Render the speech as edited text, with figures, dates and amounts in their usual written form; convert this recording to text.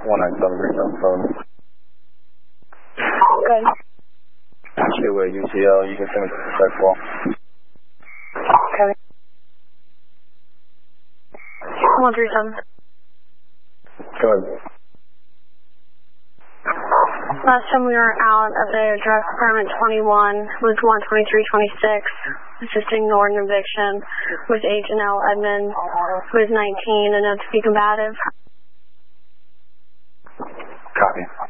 19737 phone. Good. Two-way UCL, you can send me to the check wall. Okay. 137. Go ahead. Last time we were out at the address apartment 21 was 12326, assisting Northern Eviction with Agent L. Edmond, who is 19 and known to be combative. Copy.